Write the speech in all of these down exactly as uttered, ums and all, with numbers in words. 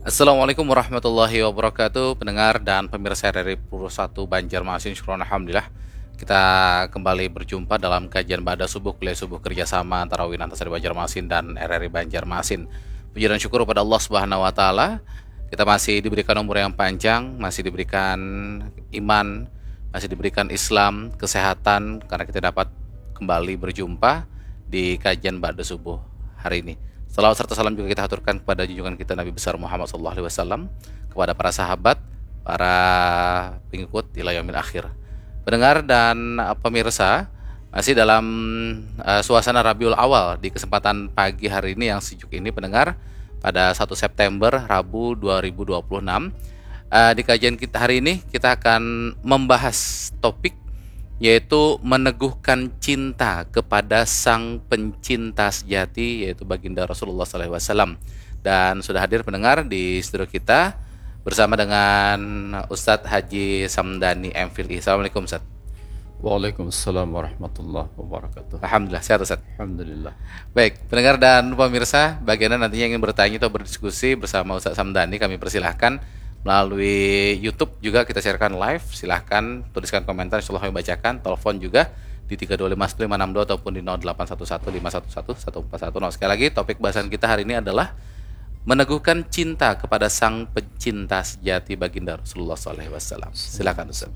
Assalamualaikum warahmatullahi wabarakatuh, pendengar dan pemirsa dari Puru satu Banjarmasin. Syukur alhamdulillah kita kembali berjumpa dalam kajian Ba'da Subuh, kuliah subuh kerjasama antara UIN Antasari Banjarmasin dan R R I Banjarmasin. Puji dan syukur kepada Allah Subhanahu wa taala, kita masih diberikan umur yang panjang, masih diberikan iman, masih diberikan Islam, kesehatan, karena kita dapat kembali berjumpa di kajian Ba'da Subuh hari ini. Salawat serta salam juga kita haturkan kepada junjungan kita Nabi besar Muhammad sallallahu alaihi wasallam, kepada para sahabat, para pengikut ila yaumil akhir. Pendengar dan uh, pemirsa, masih dalam uh, suasana Rabiul Awal di kesempatan pagi hari ini yang sejuk ini, pendengar, pada satu September Rabu dua ribu dua puluh enam. Uh, di kajian kita hari ini kita akan membahas topik yaitu meneguhkan cinta kepada sang pencinta sejati, yaitu baginda Rasulullah shallallahu alaihi wasallam. Dan sudah hadir pendengar di studio kita bersama dengan Ustadz Haji Samdani M Phil. Assalamualaikum Ustadz. Waalaikumsalam warahmatullahi wabarakatuh. Alhamdulillah, sehat Ustadz. Alhamdulillah. Baik, pendengar dan pemirsa, bagi Anda nantinya ingin bertanya atau berdiskusi bersama Ustadz Samdani, kami persilahkan melalui YouTube juga kita sharekan live. Silahkan tuliskan komentar, insya Allah kami bacakan. Telepon juga di tiga dua lima satu lima enam dua ataupun di nol delapan satu satu lima satu satu satu empat satu nol. Sekali lagi, topik bahasan kita hari ini adalah meneguhkan cinta kepada sang pencinta sejati baginda Rasulullah shallallahu alaihi wasallam. Silakan Ustaz.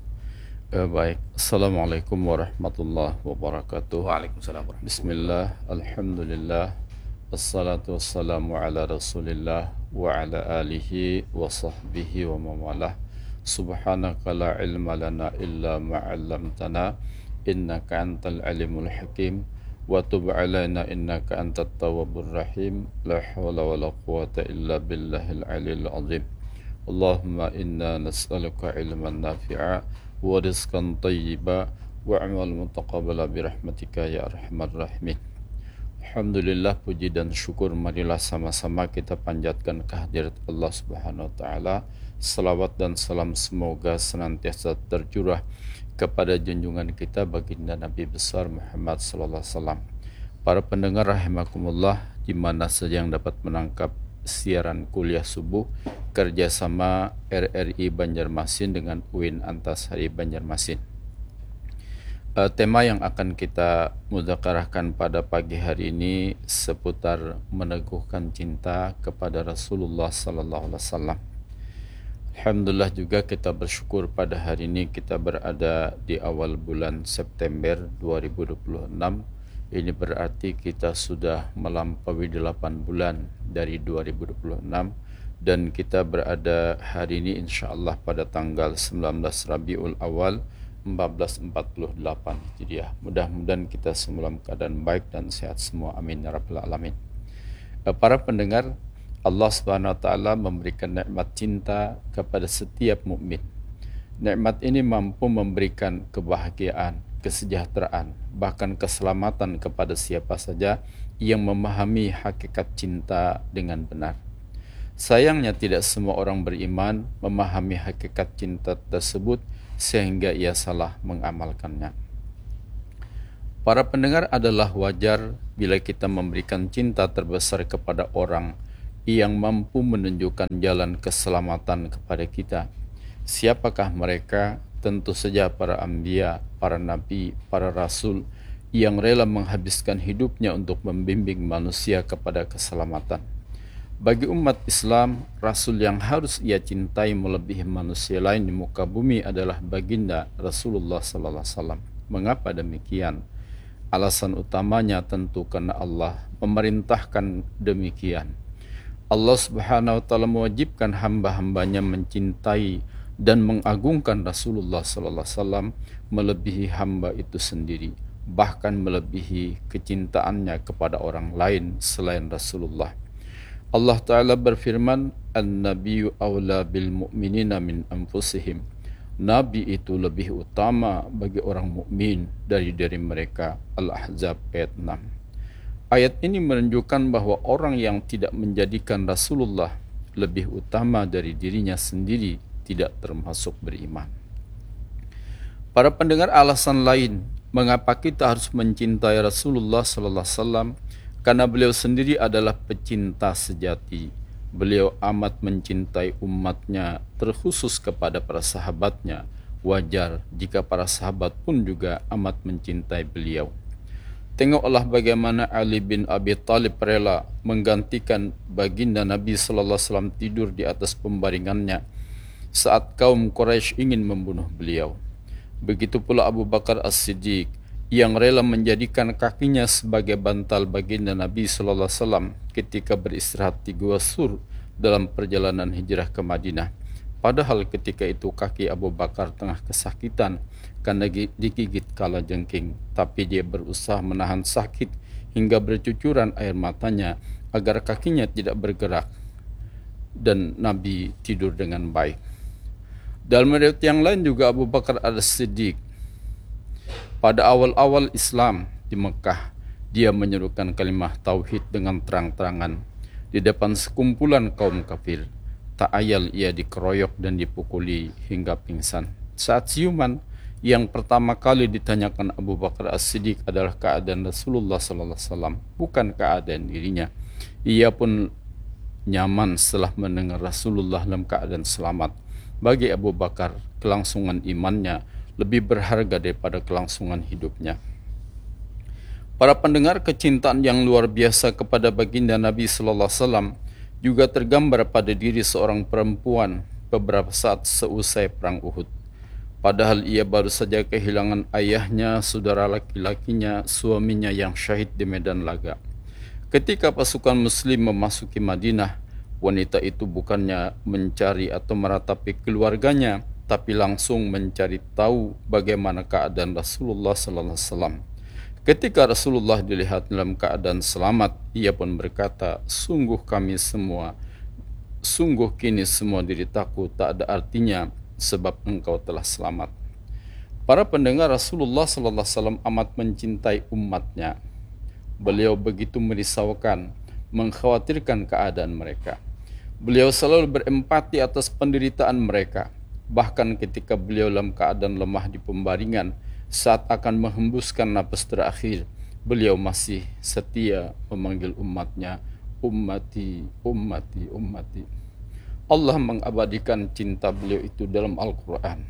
Eh, baik. Assalamualaikum warahmatullahi wabarakatuh. Waalaikumsalam warahmatullahi Bismillah, alhamdulillah, wassalatu wassalamu ala rasulillah wa ala alihi wa sahbihi wa mawalah. Subhanaka la ilma lana illa ma'allamtana innaka antal alimul hakim wa tub alaina innaka antat tawwabur rahim. La hawla wa la quwata illa billahil aliyil azim. Allahumma inna nas'aluka ilman nafi'a wa rizqan tayyiba wa amal mutaqabbala birahmatika ya arhamar rahimin. Alhamdulillah, puji dan syukur marilah sama-sama kita panjatkan kehadirat Allah Subhanahu wa taala. Salawat dan salam semoga senantiasa tercurah kepada junjungan kita baginda Nabi besar Muhammad sallallahu alaihi wasallam. Para pendengar rahimakumullah, di mana saja yang dapat menangkap siaran kuliah subuh kerjasama R R I Banjarmasin dengan U I N Antasari Banjarmasin. Uh, tema yang akan kita mudzakarahkan pada pagi hari ini seputar meneguhkan cinta kepada Rasulullah sallallahu alaihi wasallam. Alhamdulillah juga kita bersyukur pada hari ini kita berada di awal bulan September dua ribu dua puluh enam. Ini berarti kita sudah melampaui delapan bulan dari dua ribu dua puluh enam dan kita berada hari ini insyaallah pada tanggal sembilan belas Rabiul Awal seribu empat ratus empat puluh delapan Hijriah. Mudah-mudahan kita semua dalam keadaan baik dan sehat semua. Amin ya rabbal alamin. Para pendengar, Allah Subhanahu wa taala memberikan nikmat cinta kepada setiap mukmin. Nikmat ini mampu memberikan kebahagiaan, kesejahteraan, bahkan keselamatan kepada siapa saja yang memahami hakikat cinta dengan benar. Sayangnya tidak semua orang beriman memahami hakikat cinta tersebut sehingga ia salah mengamalkannya. Para pendengar, adalah wajar bila kita memberikan cinta terbesar kepada orang yang mampu menunjukkan jalan keselamatan kepada kita. Siapakah mereka? Tentu saja para anbiya, para nabi, para rasul yang rela menghabiskan hidupnya untuk membimbing manusia kepada keselamatan. Bagi umat Islam, Rasul yang harus ia cintai melebihi manusia lain di muka bumi adalah baginda Rasulullah sallallahu alaihi wasallam. Mengapa demikian? Alasan utamanya tentu karena Allah memerintahkan demikian. Allah Subhanahu wa taala mewajibkan hamba-hambanya mencintai dan mengagungkan Rasulullah sallallahu alaihi wasallam melebihi hamba itu sendiri, bahkan melebihi kecintaannya kepada orang lain selain Rasulullah. Allah Ta'ala berfirman, An-Nabiyyu awla bil mu'minina min anfusihim. Nabi itu lebih utama bagi orang mukmin dari diri mereka. Al-Ahzab ayat enam. Ayat ini menunjukkan bahwa orang yang tidak menjadikan Rasulullah lebih utama dari dirinya sendiri tidak termasuk beriman. Para pendengar, alasan lain mengapa kita harus mencintai Rasulullah sallallahu alaihi wasallam karena beliau sendiri adalah pecinta sejati, Beliau amat mencintai umatnya, terkhusus kepada para sahabatnya. Wajar jika para sahabat pun juga amat mencintai beliau. Tengoklah bagaimana Ali bin Abi Thalib rela menggantikan baginda Nabi sallallahu alaihi wasallam tidur di atas pembaringannya saat kaum Quraisy ingin membunuh beliau. Begitu pula Abu Bakar As-Siddiq yang rela menjadikan kakinya sebagai bantal baginda Nabi sallallahu alaihi wasallam ketika beristirahat di Gua Sur dalam perjalanan hijrah ke Madinah. Padahal ketika itu kaki Abu Bakar tengah kesakitan karena digigit kalajengking, tapi dia berusaha menahan sakit hingga bercucuran air matanya agar kakinya tidak bergerak dan Nabi tidur dengan baik. Dalam riwayat yang lain juga Abu Bakar As-Siddiq pada awal-awal Islam di Mekah, dia menyerukan kalimah tauhid dengan terang-terangan di depan sekumpulan kaum kafir. Tak ayal ia dikeroyok dan dipukuli hingga pingsan. Saat siuman, yang pertama kali ditanyakan Abu Bakar As-Siddiq adalah keadaan Rasulullah sallallahu alaihi wasallam, bukan keadaan dirinya. Ia pun nyaman setelah mendengar Rasulullah dalam keadaan selamat. Bagi Abu Bakar, kelangsungan imannya lebih berharga daripada kelangsungan hidupnya. Para pendengar, kecintaan yang luar biasa kepada baginda Nabi sallallahu alaihi wasallam juga tergambar pada diri seorang perempuan beberapa saat seusai perang Uhud. Padahal ia baru saja kehilangan ayahnya, saudara laki-lakinya, suaminya yang syahid di medan laga. Ketika pasukan muslim memasuki Madinah, wanita itu bukannya mencari atau meratapi keluarganya, tapi langsung mencari tahu bagaimana keadaan Rasulullah sallallahu alaihi wasallam. Ketika Rasulullah dilihat dalam keadaan selamat, ia pun berkata, sungguh kami semua, sungguh kini semua deritaku tak ada artinya sebab engkau telah selamat. Para pendengar, Rasulullah sallallahu alaihi wasallam amat mencintai umatnya. Beliau begitu merisaukan, mengkhawatirkan keadaan mereka. Beliau selalu berempati atas penderitaan mereka. Bahkan ketika beliau dalam keadaan lemah di pembaringan, saat akan menghembuskan napas terakhir, beliau masih setia memanggil umatnya, ummati, ummati, ummati. Allah mengabadikan cinta beliau itu dalam Al-Quran.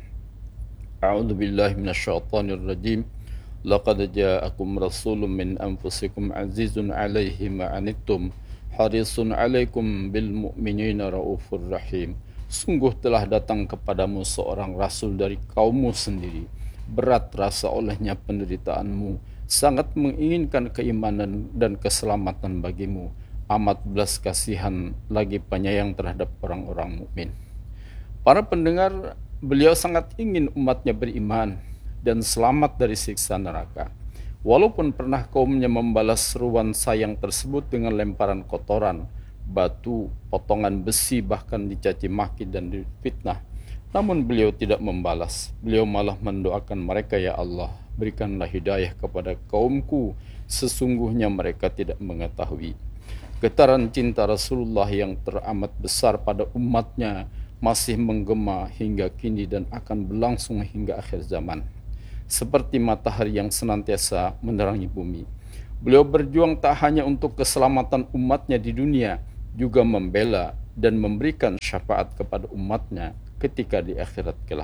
A'udzu billahi minasyaitonir rajim. Laqad ja'akum rasulun min anfusikum azizun 'alaihi ma 'anittum harisun 'alaikum bil mu'minina raufur rahim. Sungguh telah datang kepadamu seorang rasul dari kaummu sendiri. Berat rasa olehnya penderitaanmu, sangat menginginkan keimanan dan keselamatan bagimu, amat belas kasihan lagi penyayang terhadap orang-orang mukmin. Para pendengar, beliau sangat ingin umatnya beriman dan selamat dari siksa neraka. Walaupun pernah kaumnya membalas seruan sayang tersebut dengan lemparan kotoran, batu, potongan besi, bahkan dicaci maki dan difitnah, namun beliau tidak membalas. Beliau malah mendoakan mereka, ya Allah, berikanlah hidayah kepada kaumku, sesungguhnya mereka tidak mengetahui. Getaran cinta Rasulullah yang teramat besar pada umatnya masih menggema hingga kini dan akan berlangsung hingga akhir zaman. Seperti matahari yang senantiasa menerangi bumi, beliau berjuang tak hanya untuk keselamatan umatnya di dunia, juga membela dan memberikan syafaat kepada umatnya ketika di akhirat kelak.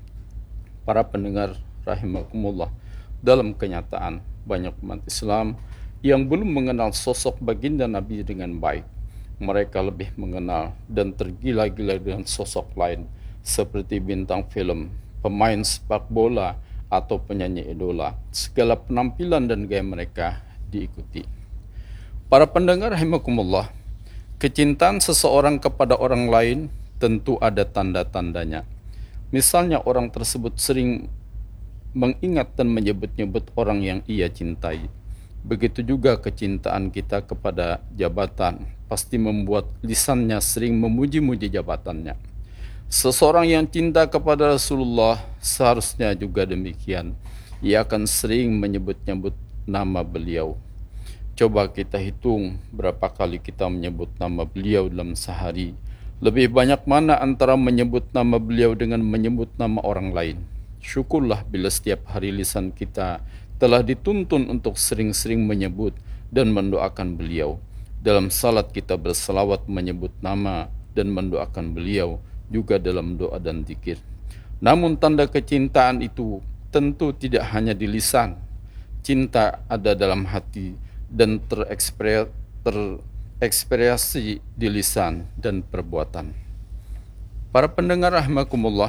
Para pendengar rahimakumullah, dalam kenyataan banyak umat Islam yang belum mengenal sosok baginda Nabi dengan baik. Mereka lebih mengenal dan tergila-gila dengan sosok lain seperti bintang film, pemain sepak bola, atau penyanyi idola. Segala penampilan dan gaya mereka diikuti. Para pendengar rahimakumullah, kecintaan seseorang kepada orang lain tentu ada tanda-tandanya. Misalnya orang tersebut sering mengingat dan menyebut-nyebut orang yang ia cintai. Begitu juga kecintaan kita kepada jabatan pasti membuat lisannya sering memuji-muji jabatannya. Seseorang yang cinta kepada Rasulullah seharusnya juga demikian. Ia akan sering menyebut-nyebut nama beliau. Coba kita hitung berapa kali kita menyebut nama beliau dalam sehari. Lebih banyak mana antara menyebut nama beliau dengan menyebut nama orang lain? Syukurlah bila setiap hari lisan kita telah dituntun untuk sering-sering menyebut dan mendoakan beliau. Dalam salat kita berselawat menyebut nama dan mendoakan beliau, juga dalam doa dan zikir. Namun tanda kecintaan itu tentu tidak hanya di lisan. Cinta ada dalam hati dan terekspre- terekspresi di lisan dan perbuatan. Para pendengar rahimakumullah,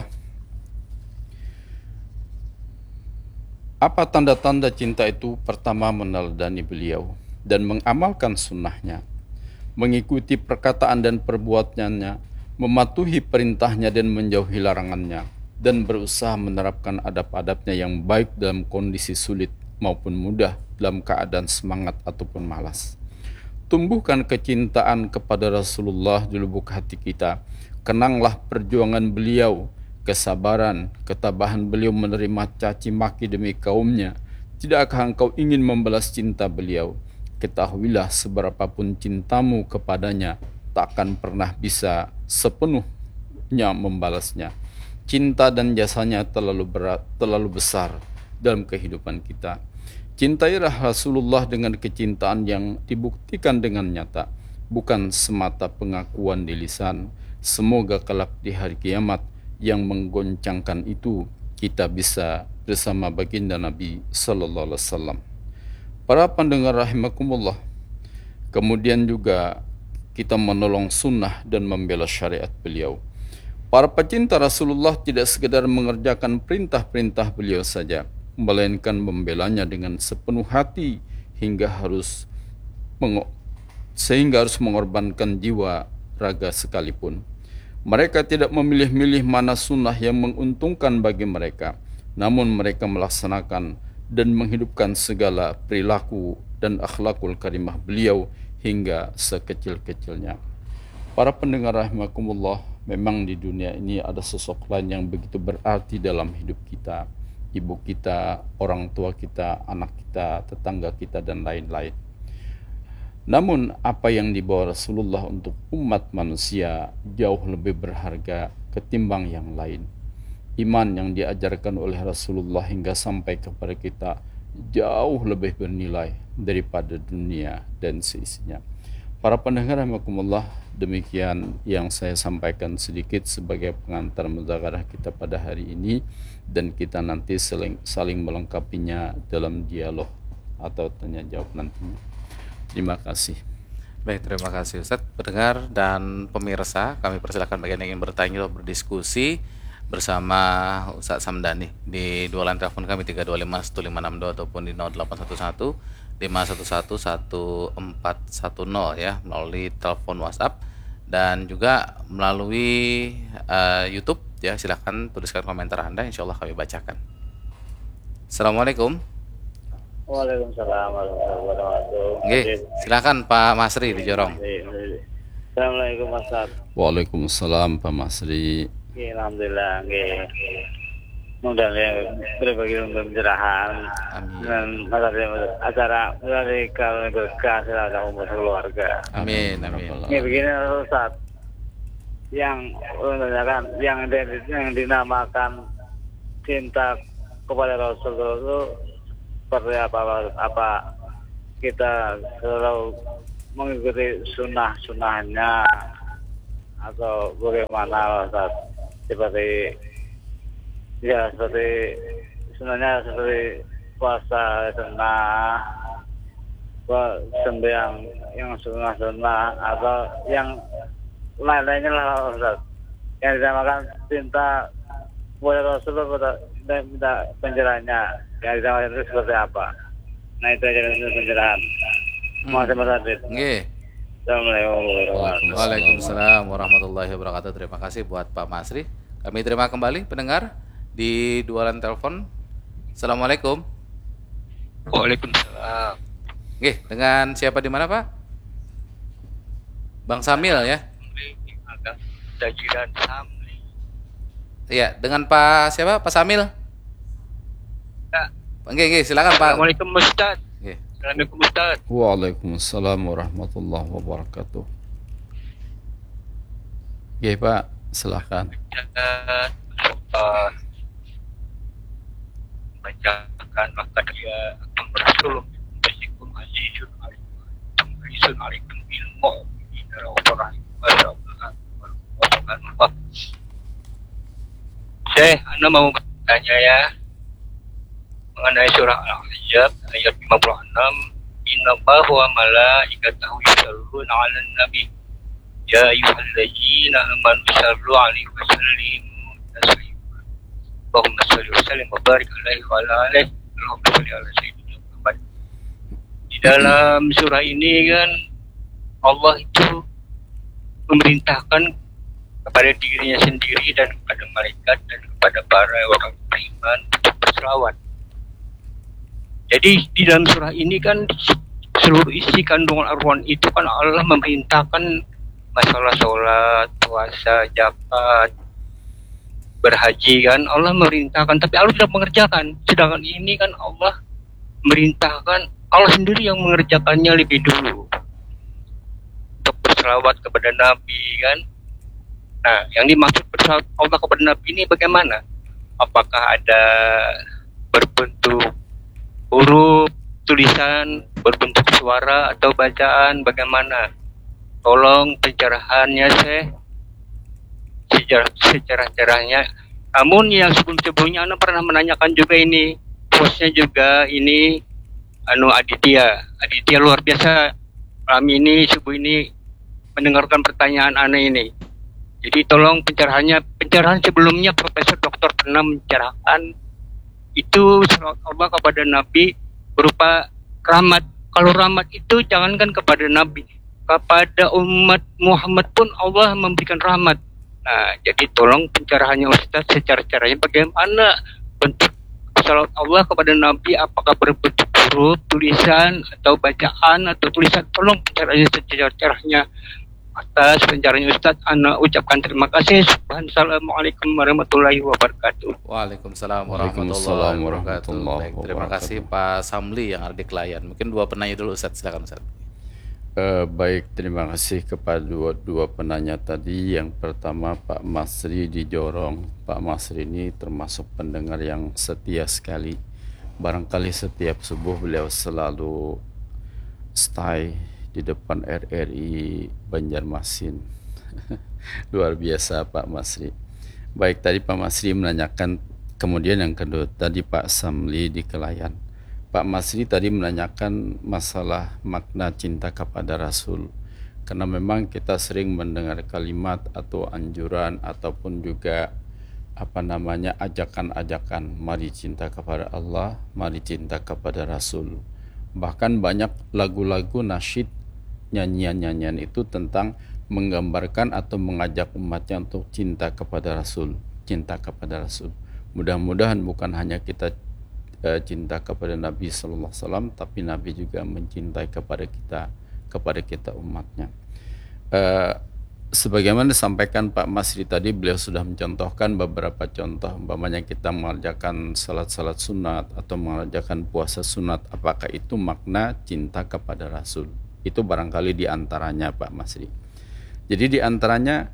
apa tanda-tanda cinta itu? Pertama, meneladani beliau dan mengamalkan sunnahnya, mengikuti perkataan dan perbuatannya, mematuhi perintahnya dan menjauhi larangannya, dan berusaha menerapkan adab-adabnya yang baik dalam kondisi sulit maupun mudah, dalam keadaan semangat ataupun malas. Tumbuhkan kecintaan kepada Rasulullah di lubuk hati kita. Kenanglah perjuangan beliau, kesabaran, ketabahan beliau menerima caci maki demi kaumnya. Tidakkah engkau ingin membalas cinta beliau? Ketahuilah seberapapun cintamu kepadanya, takkan pernah bisa sepenuhnya membalasnya. Cinta dan jasanya terlalu berat, terlalu besar dalam kehidupan kita. Cintailah Rasulullah dengan kecintaan yang dibuktikan dengan nyata, bukan semata pengakuan di lisan. Semoga kelak di hari kiamat yang menggoncangkan itu kita bisa bersama baginda Nabi Sallallahu Alaihi Wasallam. Para pendengar rahimakumullah, kemudian juga kita menolong sunnah dan membela syariat beliau. Para pecinta Rasulullah tidak sekedar mengerjakan perintah-perintah beliau saja, melainkan membelanya dengan sepenuh hati hingga harus sehingga harus mengorbankan jiwa raga sekalipun. Mereka tidak memilih-milih mana sunnah yang menguntungkan bagi mereka, namun mereka melaksanakan dan menghidupkan segala perilaku dan akhlakul karimah beliau hingga sekecil-kecilnya. Para pendengar rahimakumullah, memang di dunia ini ada sosok lain yang begitu berarti dalam hidup kita. Ibu kita, orang tua kita, anak kita, tetangga kita, dan lain-lain. Namun apa yang dibawa Rasulullah untuk umat manusia jauh lebih berharga ketimbang yang lain. Iman yang diajarkan oleh Rasulullah hingga sampai kepada kita jauh lebih bernilai daripada dunia dan seisinya. Para pendengar rahimakumullah, demikian yang saya sampaikan sedikit sebagai pengantar muzakarah kita pada hari ini, dan kita nanti saling, saling melengkapinya dalam dialog atau tanya jawab nantinya. Terima kasih. Baik, terima kasih Ustadz. Pendengar dan pemirsa, kami persilakan bagi yang ingin bertanya atau berdiskusi bersama Ustadz Samdani di dua line telepon kami tiga dua lima satu lima enam dua ataupun di nol delapan satu satu lima satu satu satu empat satu nol ya, melalui telepon WhatsApp dan juga melalui uh, YouTube ya. Silakan tuliskan komentar Anda, insya Allah kami bacakan. Assalamualaikum. Waalaikumsalam warahmatullahi wabarakatuh. Oke, silakan Pak Masri di Jorong. Assalamualaikum Mas Ustaz. Waalaikumsalam Pak Masri. Alhamdulillah, nggih. Mudah-mudahan berbagi pencerahan dan acara dari kalau berkah selama umur keluarga. Amin, amin. Ini begini Ustaz, yang menanyakan yang, yang dinamakan cinta kepada Rasulullah itu seperti apa? Apa kita selalu mengikuti sunnah-sunnahnya atau bagaimana Ustaz? Seperti ya seperti sebenarnya seperti puasa sunnah, sembahyang yang sunnah-sunnah atau yang lain-lainnya lah Ustaz, yang dinamakan cinta kepada Rasulullah, minta penjelasannya yang dinamakan itu seperti apa. Nah itu aja penjelasan. Mohon maaf Ustaz. Nggih. Assalamualaikum. Waalaikumsalam warahmatullahi wabarakatuh. Terima kasih buat Pak Masri. Kami terima kembali pendengar di dua line telepon. Assalamualaikum. Waalaikumsalam. Oke, dengan siapa di mana Pak? Bang Samil ya? Dajiran Samli. Iya, dengan Pak siapa? Pak Samil? Ya. Oke, oke, silakan Pak. Assalamualaikum Ustaz. Oke. Assalamualaikum Ustaz. Waalaikumsalam warahmatullahi wabarakatuh. Oke Pak, silahkan. Uh, bacakan maka dia akan bersulung basikum azizun alaikum azizun alaikum ilmu mu'minin raufur rahim. Masyaallah. Syekh, Anda mau bertanya ya mengenai surah Al-Ahzab ayat lima puluh enam. Innallaha wa malaikatahu yusholluna 'alan nabi. Ya ayyuhalladzina amanu shallu 'alaihi wa sallimu taslima. Allahumma shalli wa sallim wa barik alaihi wa ala alihi. Allahumma shalli ala sayyidina Muhammad. Di dalam surah ini kan Allah itu memerintahkan kepada dirinya sendiri dan kepada malaikat dan kepada para orang beriman untuk berselawat. Jadi di dalam surah ini kan seluruh isi kandungan Al-Quran itu kan Allah memerintahkan masalah sholat, puasa, zakat, berhaji kan Allah memerintahkan, tapi Allah tidak mengerjakan. Sedangkan ini kan Allah memerintahkan, Allah sendiri yang mengerjakannya lebih dulu untuk berselawat kepada Nabi kan. Nah, yang dimaksud berselawat Allah kepada Nabi ini bagaimana? Apakah ada berbentuk huruf, tulisan, berbentuk suara atau bacaan, bagaimana? Tolong pencerahannya Syekh, sejarah sejarah-sejarahnya. Namun yang sebelum-sebelumnya Anda pernah menanyakan juga ini, bosnya juga ini anu Aditya. Aditya luar biasa malam ini, subuh ini mendengarkan pertanyaan Anda ini. Jadi tolong pencerahannya, pencerahan sebelumnya Profesor Doktor pernah mencerahkan itu salawat Allah kepada Nabi berupa rahmat. Kalau rahmat itu jangankan kepada Nabi, kepada umat Muhammad pun Allah memberikan rahmat. Nah, jadi tolong pencerahannya Ustaz secara caranya bagaimana bentuk salawat Allah kepada Nabi, apakah berbentuk huruf, tulisan atau bacaan atau tulisan. Tolong pencerahannya secara caranya. Atas pencerahannya Ustaz, ana ucapkan terima kasih. Assalamualaikum warahmatullahi wabarakatuh. Waalaikumsalam Waalaikumsalam warahmatullahi wabarakatuh. warahmatullahi Baik, terima kasih Pak Samli yang ada di Klayan. Mungkin dua penanya dulu Ustaz, silakan Ustaz. Uh, baik, terima kasih kepada dua, dua penanya tadi. Yang pertama Pak Masri di Jorong. Pak Masri ini termasuk pendengar yang setia sekali. Barangkali setiap subuh beliau selalu stay di depan R R I Banjarmasin. Luar biasa Pak Masri. Baik, tadi Pak Masri menanyakan, kemudian yang kedua tadi Pak Samli di Kelayan. Pak Masri tadi menanyakan masalah makna cinta kepada Rasul. Karena memang kita sering mendengar kalimat atau anjuran ataupun juga apa namanya ajakan-ajakan, mari cinta kepada Allah, mari cinta kepada Rasul. Bahkan banyak lagu-lagu nasyid, nyanyian-nyanyian itu tentang menggambarkan atau mengajak umatnya untuk cinta kepada Rasul, cinta kepada Rasul. Mudah-mudahan bukan hanya kita uh, cinta kepada Nabi Sallallahu Alaihi Wasallam, tapi Nabi juga mencintai kepada kita, kepada kita umatnya. Uh, sebagaimana disampaikan Pak Masri tadi, beliau sudah mencontohkan beberapa contoh, umpamanya kita mengerjakan salat-salat sunat atau mengerjakan puasa sunat, apakah itu makna cinta kepada Rasul? Itu barangkali diantaranya Pak Masri. Jadi diantaranya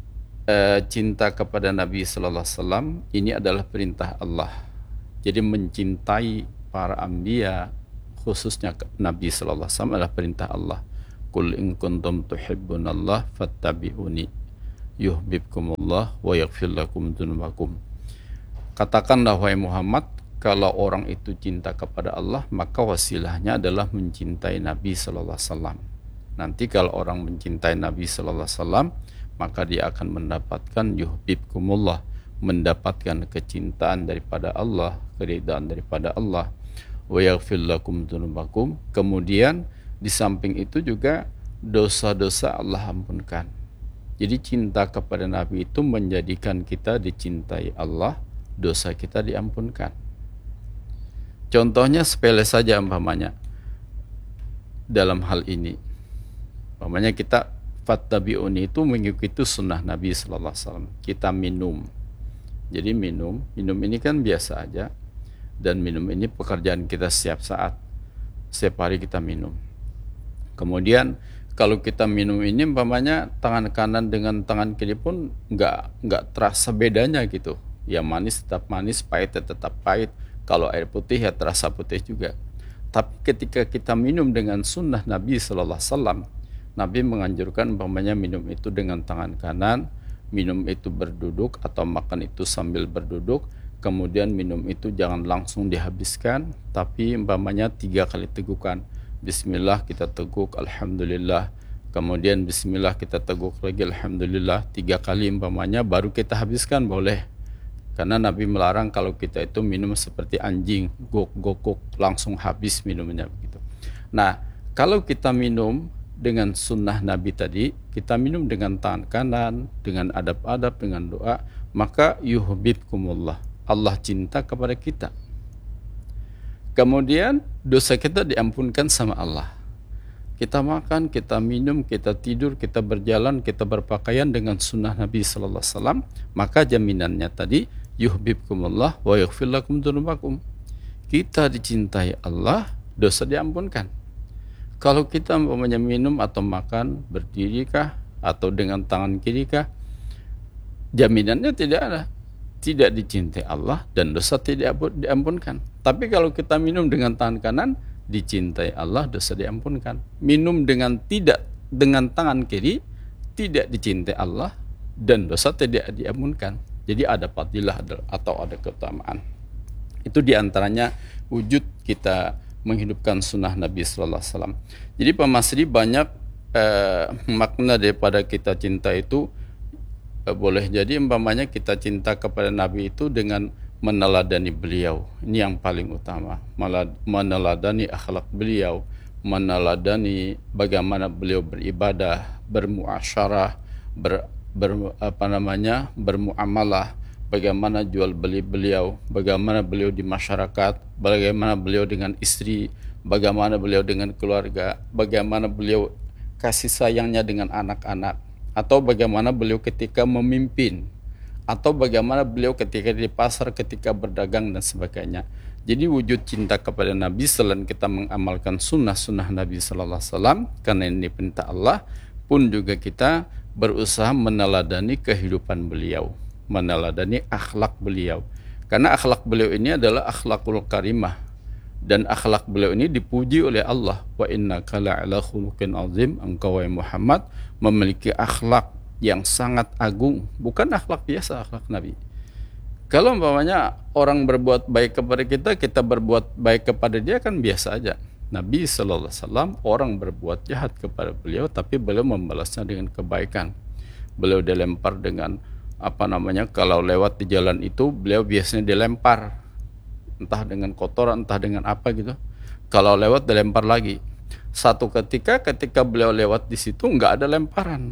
e, cinta kepada Nabi Sallallahu Alaihi Wasallam ini adalah perintah Allah. Jadi mencintai para anbiya, khususnya Nabi Sallallahu Alaihi Wasallam, adalah perintah Allah. Qul in kuntum tuhibbunallah fattabi'uni yuhibbukumullah wa yaghfir lakum dzunubakum. Katakanlah wahai Muhammad, kalau orang itu cinta kepada Allah, maka wasilahnya adalah mencintai Nabi Sallallahu Alaihi Wasallam. Nanti kalau orang mencintai Nabi Sallallahu Alaihi Wasallam, maka dia akan mendapatkan yuhibbukumullah, mendapatkan kecintaan daripada Allah, keridaan daripada Allah. Wa yaghfir lakum dzunubakum. Kemudian di samping itu juga dosa-dosa Allah ampunkan. Jadi cinta kepada Nabi itu menjadikan kita dicintai Allah, dosa kita diampunkan. Contohnya sepele saja umpamanya dalam hal ini. Umpamanya kita fattabi'uni itu mengikuti sunnah Nabi Sallallahu Alaihi Wasallam. Kita minum. Jadi minum, minum ini kan biasa aja. Dan minum ini pekerjaan kita setiap saat. Setiap hari kita minum. Kemudian kalau kita minum ini umpamanya tangan kanan dengan tangan kiri pun nggak nggak terasa bedanya gitu. Ya manis tetap manis, pahit tetap pahit. Kalau air putih ya terasa putih juga. Tapi ketika kita minum dengan sunnah Nabi Sallallahu Alaihi Wasallam, Nabi menganjurkan umpamanya minum itu dengan tangan kanan, minum itu berduduk atau makan itu sambil berduduk, kemudian minum itu jangan langsung dihabiskan, tapi umpamanya tiga kali tegukan. Bismillah kita teguk, Alhamdulillah, kemudian Bismillah kita teguk lagi, Alhamdulillah, tiga kali umpamanya baru kita habiskan boleh. Karena Nabi melarang kalau kita itu minum seperti anjing, gok-gokok langsung habis minumnya begitu. Nah, kalau kita minum dengan sunnah Nabi tadi, kita minum dengan tangan kanan, dengan adab-adab, dengan doa, maka yuhibbukumullah, Allah cinta kepada kita. Kemudian dosa kita diampunkan sama Allah. Kita makan, kita minum, kita tidur, kita berjalan, kita berpakaian dengan sunnah Nabi sallallahu alaihi wasallam, maka jaminannya tadi yuhibbukumullah wa yaghfir lakum dzunubakum. Kita dicintai Allah, dosa diampunkan. Kalau kita umpamanya minum atau makan berdiri kah atau dengan tangan kiri kah, jaminannya tidak ada. Tidak dicintai Allah dan dosa tidak diampunkan. Tapi kalau kita minum dengan tangan kanan, dicintai Allah, dosa diampunkan. Minum dengan tidak dengan tangan kiri, tidak dicintai Allah dan dosa tidak diampunkan. Jadi ada fadilah atau ada keutamaan. Itu diantaranya wujud kita menghidupkan sunnah Nabi sallallahu alaihi wasallam. Jadi Pak Masri banyak eh, makna daripada kita cinta itu eh, boleh jadi umpamanya kita cinta kepada Nabi itu dengan meneladani beliau. Ini yang paling utama. Meneladani akhlak beliau, meneladani bagaimana beliau beribadah, bermuasyarah, ber ber, apa namanya bermuamalah, bagaimana jual beli beliau, bagaimana beliau di masyarakat, bagaimana beliau dengan istri, bagaimana beliau dengan keluarga, bagaimana beliau kasih sayangnya dengan anak-anak, atau bagaimana beliau ketika memimpin, atau bagaimana beliau ketika di pasar, ketika berdagang dan sebagainya. Jadi wujud cinta kepada Nabi selain kita mengamalkan sunnah-sunnah Nabi sallallahu alaihi wasallam, karena ini perintah Allah, pun juga kita berusaha meneladani kehidupan beliau, meneladani akhlak beliau. Karena akhlak beliau ini adalah akhlakul karimah, dan akhlak beliau ini dipuji oleh Allah. Wa innaka la'ala khuluqin azim, engkau wahai Muhammad memiliki akhlak yang sangat agung, bukan akhlak biasa, akhlak Nabi. Kalau umpamanya orang berbuat baik kepada kita, kita berbuat baik kepada dia kan biasa aja. Nabi sallallahu alaihi wasallam, orang berbuat jahat kepada beliau tapi beliau membalasnya dengan kebaikan. Beliau dilempar dengan apa namanya, kalau lewat di jalan itu beliau biasanya dilempar entah dengan kotoran, entah dengan apa gitu. Kalau lewat dilempar lagi. Satu ketika ketika beliau lewat di situ enggak ada lemparan.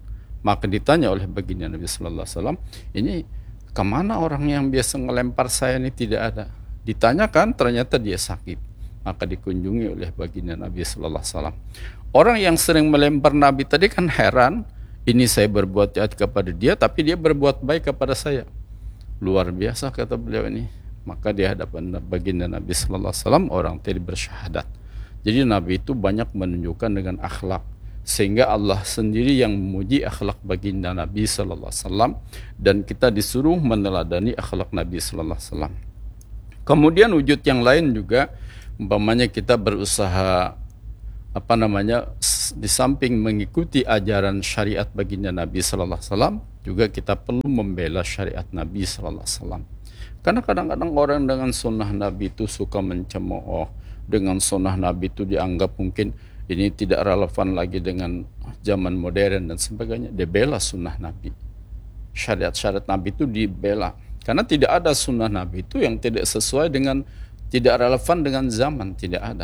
Maka ditanya oleh baginda Nabi sallallahu alaihi wasallam, ini kemana orang yang biasa ngelempar saya ini? Tidak ada. Ditanyakan, ternyata dia sakit. Maka dikunjungi oleh baginda Nabi sallallahu alaihi wasallam. Orang yang sering melempar Nabi tadi kan heran, ini saya berbuat jahat kepada dia tapi dia berbuat baik kepada saya. Luar biasa kata beliau ini. Maka di hadapan baginda Nabi sallallahu alaihi wasallam orang tadi bersyahadat. Jadi Nabi itu banyak menunjukkan dengan akhlak, sehingga Allah sendiri yang memuji akhlak baginda Nabi sallallahu alaihi wasallam, dan kita disuruh meneladani akhlak Nabi sallallahu alaihi wasallam. Kemudian wujud yang lain juga, umpamanya kita berusaha apa namanya di samping mengikuti ajaran syariat baginda Nabi sallallahu alaihi wasallam, juga kita perlu membela syariat Nabi sallallahu alaihi wasallam. Karena kadang-kadang orang dengan sunnah Nabi itu suka mencemooh, dengan sunnah Nabi itu dianggap mungkin ini tidak relevan lagi dengan zaman modern dan sebagainya. Dia bela sunnah Nabi, syariat-syariat Nabi itu dibela. Karena tidak ada sunnah Nabi itu yang tidak sesuai dengan, tidak relevan dengan zaman, tidak ada.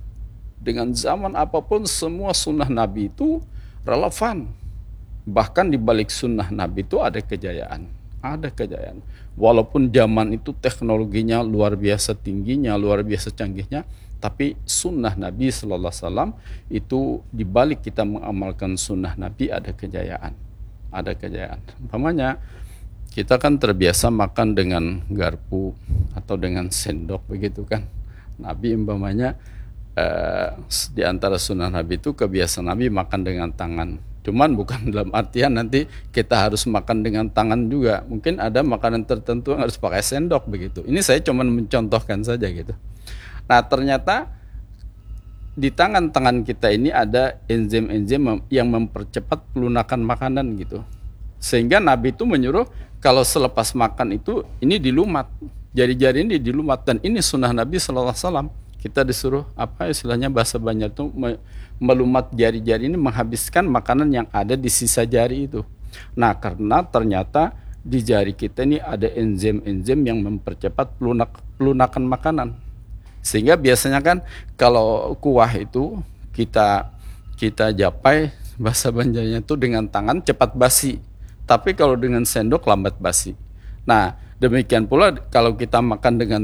Dengan zaman apapun semua sunnah Nabi itu relevan. Bahkan di balik sunnah Nabi itu ada kejayaan, ada kejayaan. Walaupun zaman itu teknologinya luar biasa tingginya, luar biasa canggihnya, tapi sunnah Nabi sallallahu alaihi wasallam itu di balik kita mengamalkan sunnah Nabi ada kejayaan, ada kejayaan. Umpamanya kita kan terbiasa makan dengan garpu atau dengan sendok begitu kan. Nabi umpamanya eh, di antara sunnah Nabi itu kebiasaan Nabi makan dengan tangan. Cuman bukan dalam artian nanti kita harus makan dengan tangan juga. Mungkin ada makanan tertentu yang harus pakai sendok begitu. Ini saya cuma mencontohkan saja gitu. Nah ternyata di tangan-tangan kita ini ada enzim-enzim yang mempercepat pelunakan makanan gitu. Sehingga Nabi itu menyuruh kalau selepas makan itu ini dilumat, jari-jari ini dilumat, dan ini sunnah Nabi Sallallahu Alaihi Wasallam. Kita disuruh apa istilahnya bahasa Banjar itu melumat jari-jari ini, menghabiskan makanan yang ada di sisa jari itu. Nah, karena ternyata di jari kita ini ada enzim-enzim yang mempercepat pelunak, pelunakan makanan. Sehingga biasanya kan kalau kuah itu kita kita japai, bahasa Banjarnya itu dengan tangan cepat basi, tapi kalau dengan sendok lambat basi. Nah, demikian pula kalau kita makan dengan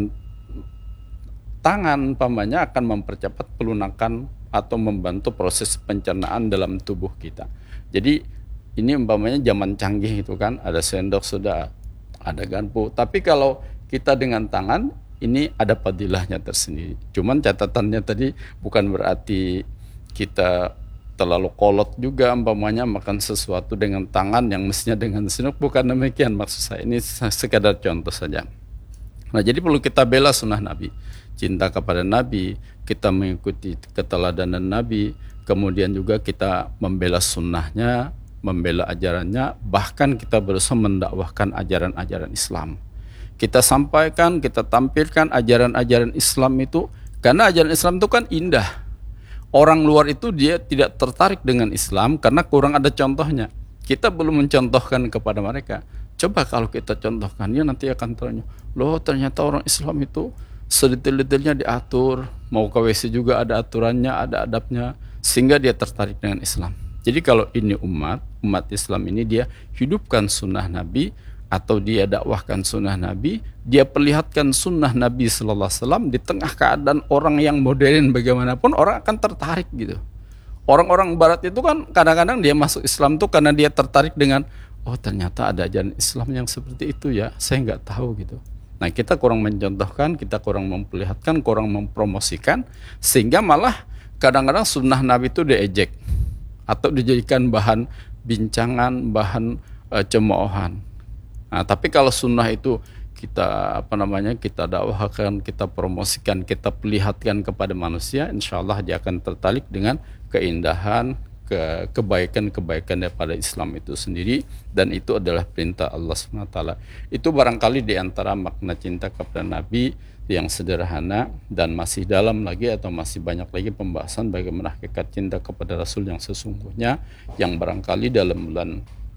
tangan, pamannya akan mempercepat pelunakan atau membantu proses pencernaan dalam tubuh kita. Jadi ini umpamanya zaman canggih itu kan, ada sendok sudah, ada garpu. Tapi kalau kita dengan tangan, ini ada padilahnya tersendiri. Cuman catatannya tadi bukan berarti kita terlalu kolot juga umpamanya makan sesuatu dengan tangan yang mestinya dengan sendok, bukan demikian maksud saya. Ini sekadar contoh saja. Nah, jadi perlu kita bela sunnah Nabi, cinta kepada Nabi, kita mengikuti keteladanan Nabi, kemudian juga kita membela sunnahnya, membela ajarannya, bahkan kita berusaha mendakwahkan ajaran-ajaran Islam. Kita sampaikan, kita tampilkan ajaran-ajaran Islam itu, karena ajaran Islam itu kan indah. Orang luar itu dia tidak tertarik dengan Islam karena kurang ada contohnya. Kita belum mencontohkan kepada mereka. Coba kalau kita contohkan, dia nanti akan tanya, loh ternyata orang Islam itu sedetail-detailnya diatur, mau ke W C juga ada aturannya, ada adabnya, sehingga dia tertarik dengan Islam. Jadi kalau ini umat, umat Islam ini dia hidupkan sunnah Nabi, atau dia dakwahkan sunnah Nabi, dia perlihatkan sunnah Nabi Sallallahu Alaihi Wasallam di tengah keadaan orang yang modern bagaimanapun, orang akan tertarik gitu. Orang-orang Barat itu kan kadang-kadang dia masuk Islam tuh karena dia tertarik dengan, oh ternyata ada ajaran Islam yang seperti itu ya, saya nggak tahu gitu. Nah, kita kurang mencontohkan, kita kurang memperlihatkan, kurang mempromosikan, sehingga malah kadang-kadang sunnah Nabi itu diejek atau dijadikan bahan bincangan, bahan e, cemoohan. Nah, tapi kalau sunnah itu kita apa namanya kita dakwahkan, kita promosikan, kita perlihatkan kepada manusia, insya Allah dia akan tertarik dengan keindahan, ke kebaikan-kebaikan daripada Islam itu sendiri, dan itu adalah perintah Allah subhanahu wa taala. Itu barangkali diantara makna cinta kepada Nabi yang sederhana, dan masih dalam lagi atau masih banyak lagi pembahasan bagaimana hakikat cinta kepada Rasul yang sesungguhnya, yang barangkali dalam bulan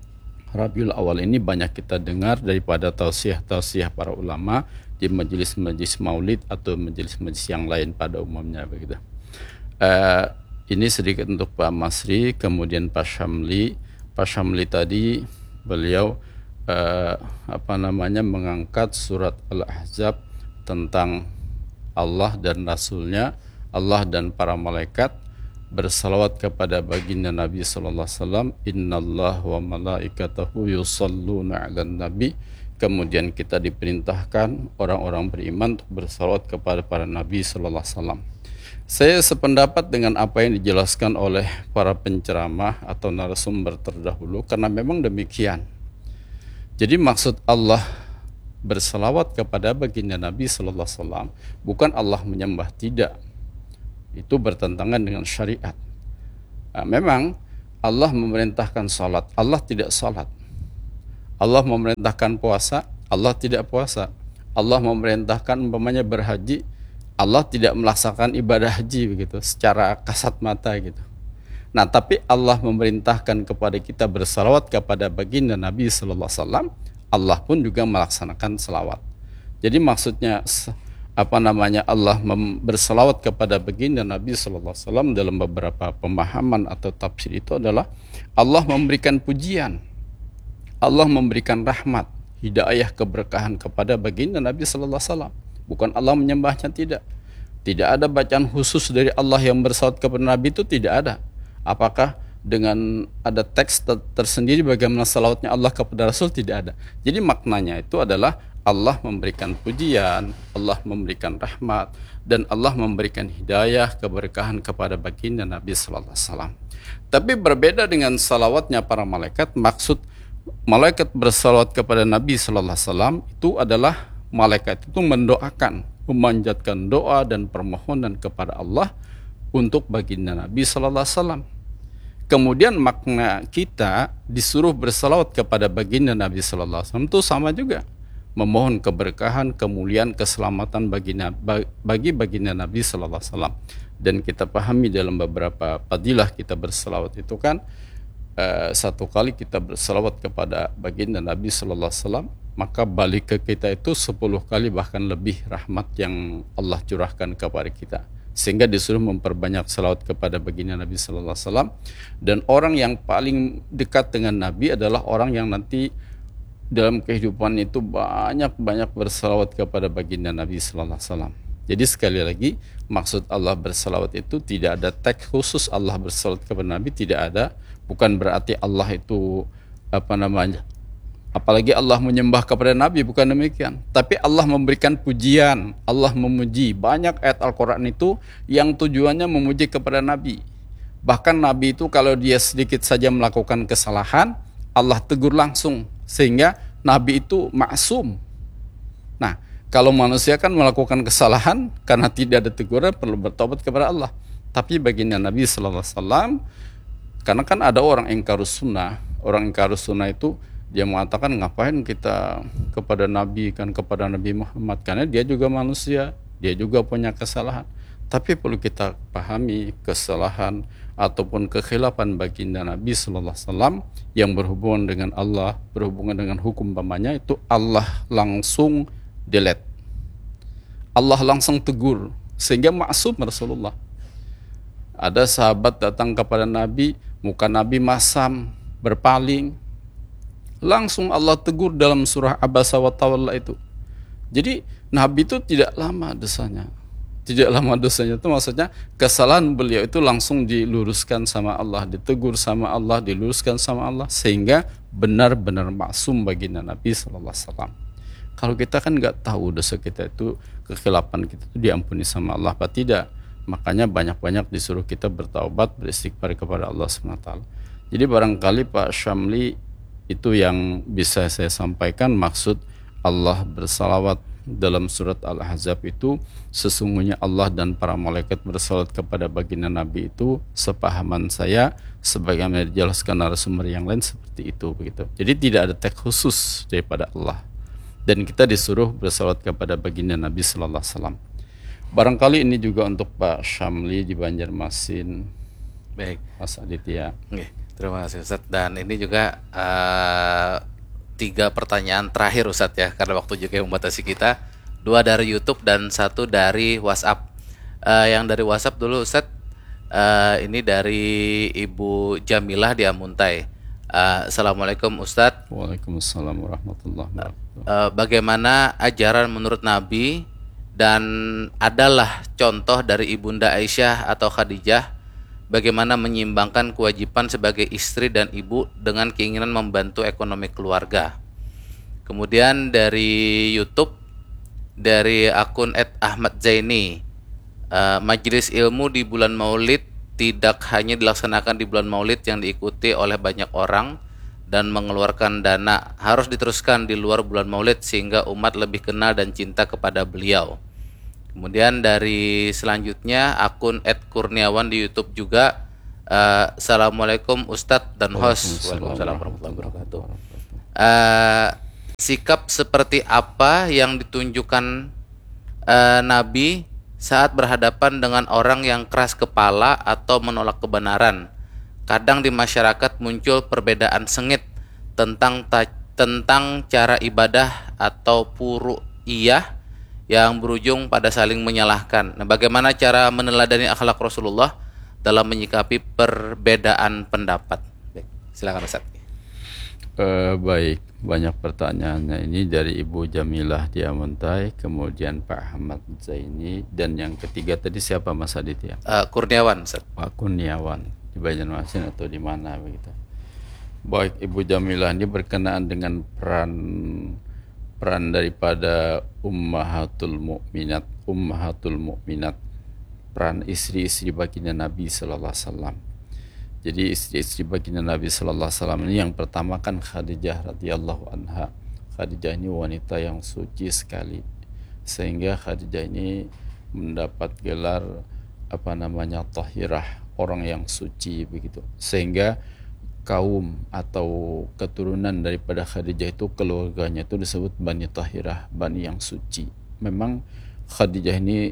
Rabiul Awal ini banyak kita dengar daripada tausiah-tausiah para ulama di majelis-majelis maulid atau majelis-majelis yang lain pada umumnya begitu. Uh, ini sedikit untuk Pak Masri, kemudian Pak Syamli. Pak Syamli tadi beliau uh, apa namanya mengangkat surat Al-Ahzab tentang Allah dan Rasulnya, Allah dan para malaikat, bersalawat kepada baginda Nabi sallallahu alaihi wasallam, innallaha wa malaikatahu yusalluna 'alan nabi. Kemudian kita diperintahkan orang-orang beriman untuk bersalawat kepada para nabi sallallahu alaihi wasallam. Saya sependapat dengan apa yang dijelaskan oleh para penceramah atau narasumber terdahulu, karena memang demikian. Jadi maksud Allah bersalawat kepada baginda Nabi sallallahu alaihi wasallam bukan Allah menyembah, tidak. Itu bertentangan dengan syariat. Nah, memang Allah memerintahkan salat, Allah tidak salat. Allah memerintahkan puasa, Allah tidak puasa. Allah memerintahkan umpamanya berhaji, Allah tidak melaksanakan ibadah haji begitu secara kasat mata gitu. Nah, tapi Allah memerintahkan kepada kita bersalawat kepada baginda Nabi sallallahu alaihi wasallam, Allah pun juga melaksanakan salawat. Jadi maksudnya apa namanya Allah bersalawat kepada baginda Nabi sallallahu alaihi wasallam dalam beberapa pemahaman atau tafsir itu adalah Allah memberikan pujian, Allah memberikan rahmat, hidayah, keberkahan kepada baginda Nabi sallallahu alaihi wasallam. Bukan Allah menyembahnya, tidak. Tidak ada bacaan khusus dari Allah yang bersalawat kepada Nabi, itu tidak ada. Apakah dengan ada teks tersendiri bagaimana salawatnya Allah kepada Rasul? Tidak ada. Jadi maknanya itu adalah Allah memberikan pujian, Allah memberikan rahmat, dan Allah memberikan hidayah, keberkahan kepada baginda Nabi sallallahu alaihi wasallam. Tapi berbeda dengan salawatnya para malaikat. Maksud malaikat bersalawat kepada Nabi sallallahu alaihi wasallam itu adalah malaikat itu mendoakan, memanjatkan doa dan permohonan kepada Allah untuk baginda Nabi sallallahu alaihi wasallam. Kemudian makna kita disuruh bersalawat kepada baginda Nabi sallallahu alaihi wasallam itu sama juga, memohon keberkahan, kemuliaan, keselamatan bagi bagi baginda Nabi sallallahu alaihi wasallam. Dan kita pahami dalam beberapa fadilah kita bersalawat itu kan, uh, satu kali kita bersalawat kepada baginda Nabi sallallahu alaihi wasallam, maka balik ke kita itu sepuluh kali bahkan lebih rahmat yang Allah curahkan kepada kita. Sehingga disuruh memperbanyak salawat kepada baginda Nabi sallallahu alaihi wasallam. Dan orang yang paling dekat dengan Nabi adalah orang yang nanti dalam kehidupan itu banyak-banyak bersalawat kepada baginda Nabi sallallahu alaihi wasallam. Jadi sekali lagi, maksud Allah bersalawat itu tidak ada teks khusus Allah bersalawat kepada Nabi, tidak ada. Bukan berarti Allah itu apa namanya, apalagi Allah menyembah kepada Nabi, bukan demikian. Tapi Allah memberikan pujian, Allah memuji. Banyak ayat Al-Quran itu yang tujuannya memuji kepada Nabi. Bahkan Nabi itu kalau dia sedikit saja melakukan kesalahan, Allah tegur langsung. Sehingga Nabi itu maksum. Nah, kalau manusia kan melakukan kesalahan, karena tidak ada teguran perlu bertobat kepada Allah. Tapi baginda Nabi sallallahu alaihi wasallam, karena kan ada orang ingkarus sunnah. Orang ingkarus sunnah itu dia mengatakan, ngapain kita kepada Nabi, kan kepada Nabi Muhammad, karena dia juga manusia, dia juga punya kesalahan. Tapi perlu kita pahami, kesalahan ataupun kekhilafan baginda Nabi sallallahu alaihi wasallam yang berhubungan dengan Allah, berhubungan dengan hukum pamannya, itu Allah langsung delete, Allah langsung tegur, sehingga maksum Rasulullah. Ada sahabat datang kepada Nabi, muka Nabi masam, berpaling, langsung Allah tegur dalam surah Abasa wa Tawalla itu. Jadi Nabi itu tidak lama dosanya, tidak lama dosanya itu maksudnya kesalahan beliau itu langsung diluruskan sama Allah, ditegur sama Allah, diluruskan sama Allah, sehingga benar-benar maksum baginda Nabi sallallahu alaihi wasallam. Kalau kita kan nggak tahu dosa kita itu, kekhilapan kita itu diampuni sama Allah apa tidak, makanya banyak-banyak disuruh kita bertaubat, beristighfar kepada Allah subhanahu wa taala. Jadi barangkali Pak Syamli itu yang bisa saya sampaikan, maksud Allah bersalawat dalam surat Al-Ahzab itu, sesungguhnya Allah dan para malaikat bersalawat kepada baginda Nabi itu, sepahaman saya, sebagaimana dijelaskan narasumber yang lain seperti itu begitu. Jadi tidak ada teks khusus daripada Allah. Dan kita disuruh bersalawat kepada baginda Nabi sallallahu alaihi wasallam. Barangkali ini juga untuk Pak Syamli di Banjarmasin. Baik, Mas Aditya. Oke, terima kasih Ustadz. Dan ini juga uh, tiga pertanyaan terakhir Ustadz ya, karena waktu juga yang membatasi kita. Dua dari YouTube dan satu dari WhatsApp. Uh, yang dari WhatsApp dulu Ustadz. Uh, ini dari Ibu Jamilah di Amuntai. Uh, Assalamualaikum Ustadz. Waalaikumsalam warahmatullahi wabarakatuh. Uh, bagaimana ajaran menurut Nabi, dan adalah contoh dari Ibunda Aisyah atau Khadijah, bagaimana menyimbangkan kewajiban sebagai istri dan ibu dengan keinginan membantu ekonomi keluarga. Kemudian dari YouTube, dari akun et ahmad zaini, uh, majelis ilmu di bulan Maulid tidak hanya dilaksanakan di bulan Maulid yang diikuti oleh banyak orang dan mengeluarkan dana, harus diteruskan di luar bulan Maulid sehingga umat lebih kenal dan cinta kepada beliau. Kemudian dari selanjutnya akun et kurniawan di YouTube juga, uh, Assalamualaikum Ustadz dan host. Waalaikumsalam warahmatullahi wabarakatuh. Uh, sikap seperti apa yang ditunjukkan uh, Nabi saat berhadapan dengan orang yang keras kepala atau menolak kebenaran? Kadang di masyarakat muncul perbedaan sengit tentang ta- tentang cara ibadah atau puru'iyah yang berujung pada saling menyalahkan. Nah, bagaimana cara meneladani akhlak Rasulullah dalam menyikapi perbedaan pendapat? Baik, silakan Ustaz. Uh, baik, banyak pertanyaannya ini dari Ibu Jamilah di Amuntai, kemudian Pak Ahmad Zaini, dan yang ketiga tadi siapa Mas Aditya? Uh, Kurniawan, Ustaz. Pak Kurniawan di Banjarmasin atau di mana begitu. Baik, Ibu Jamilah ini berkenaan dengan peran peran daripada ummahatul mukminat, ummahatul mukminat, peran istri-istri baginda Nabi sallallahu alaihi wasallam. Jadi istri-istri baginda Nabi sallallahu alaihi wasallam ini yang pertama kan Khadijah radhiyallahu anha. Khadijah ini wanita yang suci sekali, sehingga Khadijah ini mendapat gelar apa namanya tahirah, orang yang suci begitu. Sehingga kaum atau keturunan daripada Khadijah itu keluarganya itu disebut Bani Tahirah, Bani yang suci. Memang Khadijah ini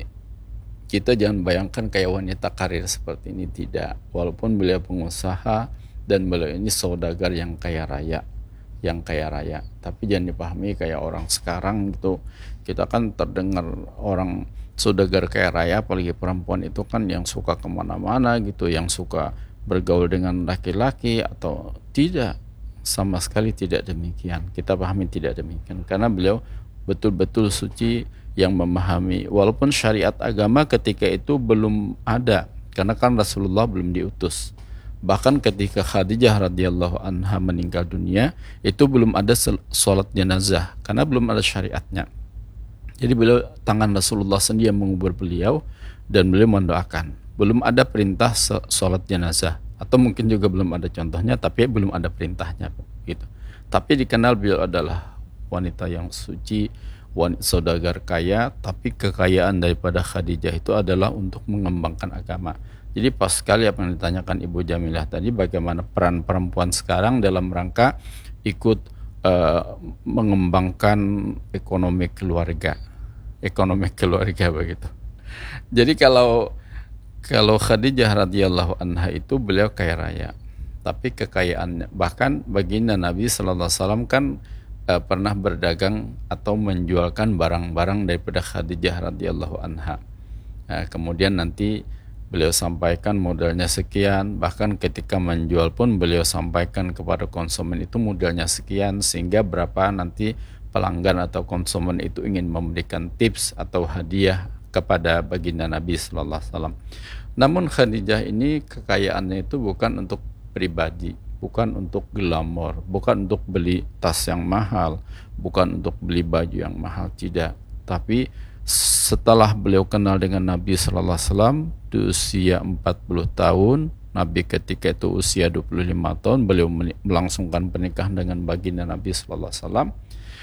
kita jangan bayangkan kayak wanita karir seperti ini, tidak. Walaupun beliau pengusaha dan beliau ini saudagar yang kaya raya, yang kaya raya, tapi jangan dipahami kayak orang sekarang gitu. Kita kan terdengar orang saudagar kaya raya, apalagi perempuan itu kan yang suka kemana-mana gitu, yang suka bergaul dengan laki-laki, atau tidak, sama sekali tidak demikian. Kita pahami tidak demikian, karena beliau betul-betul suci yang memahami, walaupun syariat agama ketika itu belum ada, karena kan Rasulullah belum diutus. Bahkan ketika Khadijah radhiyallahu anha meninggal dunia, itu belum ada sholat jenazah, karena belum ada syariatnya. Jadi beliau, tangan Rasulullah sendiri yang mengubur beliau, dan beliau mendoakan. Belum ada perintah sholat jenazah, atau mungkin juga belum ada contohnya, tapi belum ada perintahnya gitu. Tapi dikenal beliau adalah wanita yang suci, wanita saudagar kaya, tapi kekayaan daripada Khadijah itu adalah untuk mengembangkan agama. Jadi pas sekali apa yang ditanyakan Ibu Jamilah tadi, bagaimana peran perempuan sekarang dalam rangka ikut uh, mengembangkan ekonomi keluarga, ekonomi keluarga begitu. Jadi kalau Kalau Khadijah radhiyallahu anha itu beliau kaya raya, tapi kekayaannya, bahkan baginda Nabi sallallahu alaihi wasallam kan e, pernah berdagang atau menjualkan barang-barang daripada Khadijah radhiyallahu anha. E, kemudian nanti beliau sampaikan modalnya sekian, bahkan ketika menjual pun beliau sampaikan kepada konsumen itu modalnya sekian, sehingga berapa nanti pelanggan atau konsumen itu ingin memberikan tips atau hadiah kepada baginda Nabi sallallahu alaihi wasallam. Namun Khadijah ini kekayaannya itu bukan untuk pribadi, bukan untuk glamor, bukan untuk beli tas yang mahal, bukan untuk beli baju yang mahal, tidak. Tapi setelah beliau kenal dengan Nabi sallallahu alaihi wasallam di usia empat puluh tahun, Nabi ketika itu usia dua puluh lima tahun, beliau melangsungkan pernikahan dengan baginda Nabi sallallahu alaihi wasallam.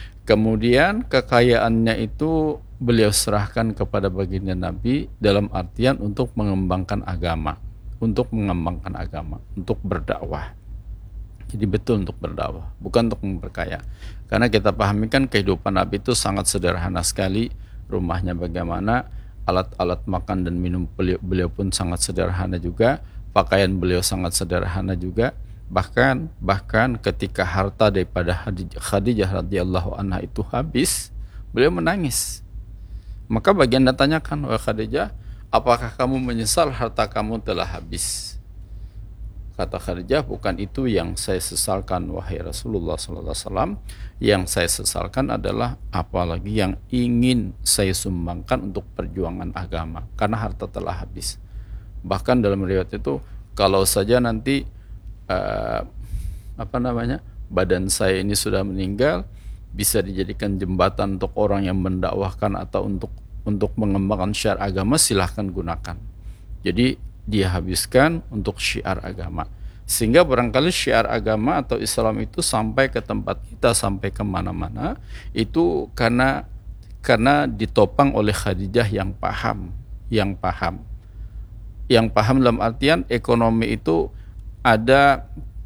Kemudian kekayaannya itu beliau serahkan kepada baginda Nabi dalam artian untuk mengembangkan agama, untuk mengembangkan agama, untuk berdakwah. Jadi betul untuk berdakwah, bukan untuk memperkaya. Karena kita pahami kan kehidupan Nabi itu sangat sederhana sekali, rumahnya bagaimana, alat-alat makan dan minum beliau, beliau pun sangat sederhana juga, pakaian beliau sangat sederhana juga. Bahkan bahkan ketika harta daripada Khadijah radhiyallahu anha itu habis, beliau menangis. Maka baginda tanyakan, wahai Khadijah, apakah kamu menyesal harta kamu telah habis? Kata Khadijah, bukan itu yang saya sesalkan wahai Rasulullah sallallahu alaihi wasallam. Yang saya sesalkan adalah apalagi yang ingin saya sumbangkan untuk perjuangan agama, karena harta telah habis. Bahkan dalam riwayat itu, kalau saja nanti Uh, apa namanya badan saya ini sudah meninggal, bisa dijadikan jembatan untuk orang yang mendakwahkan atau untuk untuk mengembangkan syiar agama, silahkan gunakan. Jadi dia habiskan untuk syiar agama, sehingga barangkali syiar agama atau Islam itu sampai ke tempat kita, sampai kemana-mana, itu karena karena ditopang oleh Khadijah yang paham, yang paham, yang paham dalam artian ekonomi itu ada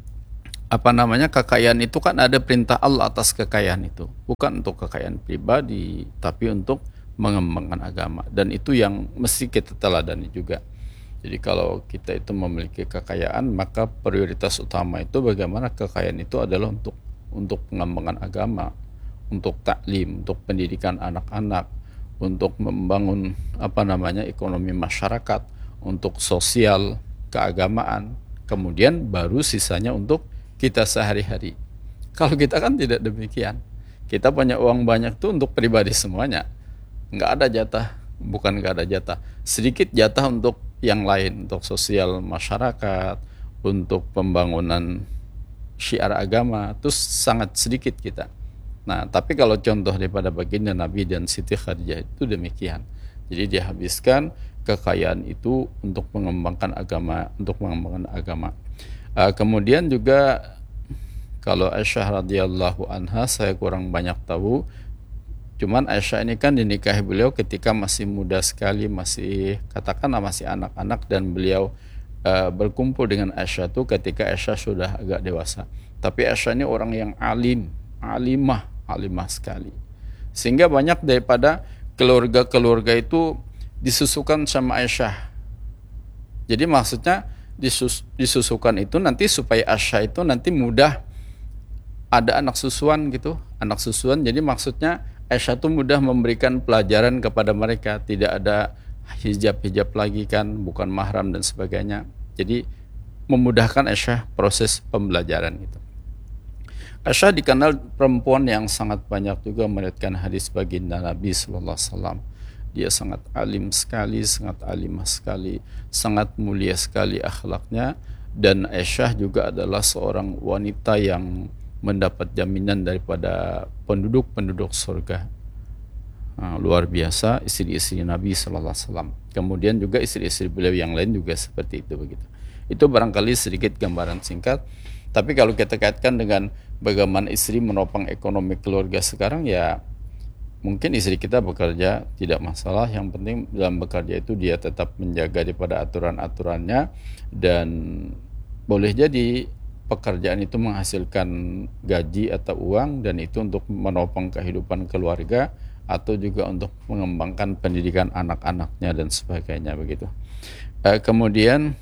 apa namanya kekayaan itu kan ada perintah Allah atas kekayaan itu, bukan untuk kekayaan pribadi, tapi untuk mengembangkan agama, dan itu yang mesti kita teladani juga. Jadi kalau kita itu memiliki kekayaan, maka prioritas utama itu bagaimana kekayaan itu adalah untuk untuk pengembangan agama, untuk taklim, untuk pendidikan anak-anak, untuk membangun apa namanya ekonomi masyarakat, untuk sosial keagamaan. Kemudian baru sisanya untuk kita sehari-hari. Kalau kita kan tidak demikian. Kita punya uang banyak tuh untuk pribadi semuanya. Nggak ada jatah, bukan nggak ada jatah. Sedikit jatah untuk yang lain, untuk sosial masyarakat, untuk pembangunan syiar agama, itu sangat sedikit kita. Nah, tapi kalau contoh daripada baginda Nabi dan Siti Khadijah itu demikian. Jadi dia habiskan kekayaan itu untuk mengembangkan agama, untuk mengembangkan agama. Uh, kemudian juga kalau Aisyah radhiyallahu anha saya kurang banyak tahu, Cuman Aisyah ini kan dinikahi beliau ketika masih muda sekali, masih katakanlah masih anak-anak, dan beliau uh, berkumpul dengan Aisyah itu ketika Aisyah sudah agak dewasa. Tapi Aisyah ini orang yang alim, alimah, alimah sekali. Sehingga banyak daripada keluarga-keluarga itu disusukan sama Aisyah. Jadi maksudnya disus, disusukan itu nanti supaya Aisyah itu nanti mudah ada anak susuan gitu, anak susuan. Jadi maksudnya Aisyah itu mudah memberikan pelajaran kepada mereka, tidak ada hijab-hijab lagi kan, bukan mahram dan sebagainya. Jadi memudahkan Aisyah proses pembelajaran itu. Aisyah dikenal perempuan yang sangat banyak juga meriwayatkan hadis baginda Nabi sallallahu alaihi wasallam. Dia sangat alim sekali, sangat alimah sekali, sangat mulia sekali akhlaknya, dan Aisyah juga adalah seorang wanita yang mendapat jaminan daripada penduduk-penduduk surga. Nah, luar biasa istri-istri Nabi sallallahu alaihi wasallam. Kemudian juga istri-istri beliau yang lain juga seperti itu begitu. Itu barangkali sedikit gambaran singkat. Tapi kalau kita kaitkan dengan bagaimana istri menopang ekonomi keluarga sekarang, ya mungkin istri kita bekerja tidak masalah. Yang penting dalam bekerja itu dia tetap menjaga daripada aturan-aturannya, dan boleh jadi pekerjaan itu menghasilkan gaji atau uang, dan itu untuk menopang kehidupan keluarga atau juga untuk mengembangkan pendidikan anak-anaknya dan sebagainya begitu. Eh, kemudian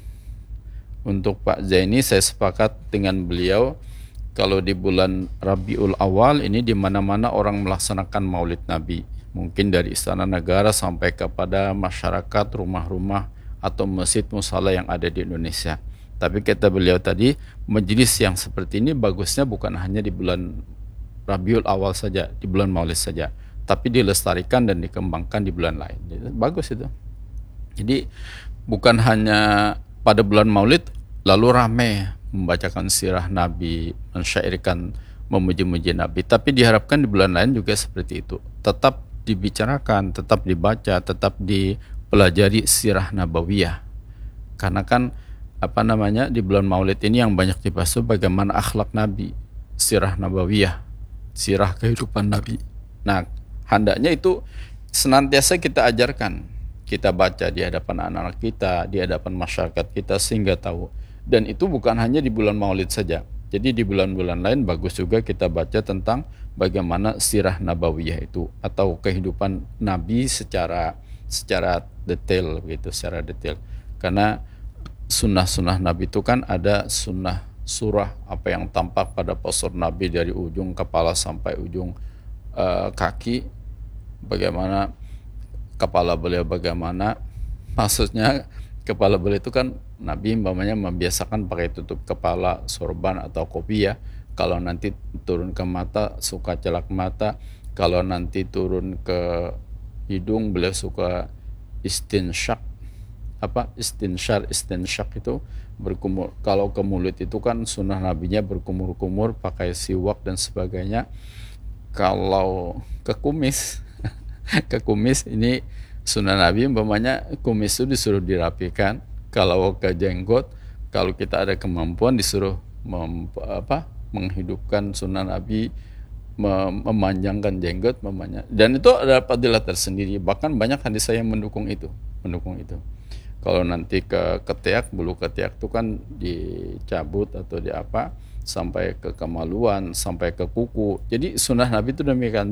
untuk Pak Zaini, saya sepakat dengan beliau kalau di bulan Rabiul Awal ini di mana-mana orang melaksanakan Maulid Nabi, mungkin dari istana negara sampai kepada masyarakat, rumah-rumah atau masjid musala yang ada di Indonesia. Tapi kata beliau tadi, majelis yang seperti ini bagusnya bukan hanya di bulan Rabiul Awal saja, di bulan Maulid saja, tapi dilestarikan dan dikembangkan di bulan lain. Jadi, bagus itu. Jadi bukan hanya pada bulan Maulid lalu ramai membacakan sirah Nabi, mensyairkan, memuji-muji Nabi, tapi diharapkan di bulan lain juga seperti itu. Tetap dibicarakan, tetap dibaca, tetap dipelajari sirah nabawiyah. Karena kan apa namanya di bulan Maulid ini yang banyak dibahas bagaimana akhlak Nabi, sirah nabawiyah, sirah kehidupan Nabi. Nah, hendaknya itu senantiasa kita ajarkan, kita baca di hadapan anak-anak kita, di hadapan masyarakat kita sehingga tahu. Dan itu bukan hanya di bulan Maulid saja. Jadi di bulan-bulan lain bagus juga kita baca tentang bagaimana sirah nabawiyah itu atau kehidupan Nabi secara secara detail begitu, secara detail. Karena sunnah-sunnah Nabi itu kan ada sunnah surah, apa yang tampak pada postur Nabi dari ujung kepala sampai ujung uh, kaki, bagaimana kepala beliau, bagaimana maksudnya kepala beliau itu kan Nabi umpamanya membiasakan pakai tutup kepala, sorban atau kopiah. Kalau nanti turun ke mata suka celak mata, kalau nanti turun ke hidung beliau suka istinsyak, apa istinsyar istinsyak itu berkumur. Kalau ke mulut itu kan sunnah nabinya berkumur-kumur pakai siwak dan sebagainya. Kalau ke kumis ke kumis ini sunnah nabi umpamanya kumis itu disuruh dirapikan. Kalau ke jenggot, kalau kita ada kemampuan disuruh mem, apa menghidupkan sunnah nabi, mem, memanjangkan jenggot memanya. Dan itu ada fadilah tersendiri, bahkan banyak hadis yang mendukung itu mendukung itu. Kalau nanti ke ketiak, bulu ketiak itu kan dicabut atau di apa sampai ke kemaluan, sampai ke kuku. Jadi sunnah Nabi itu demikian.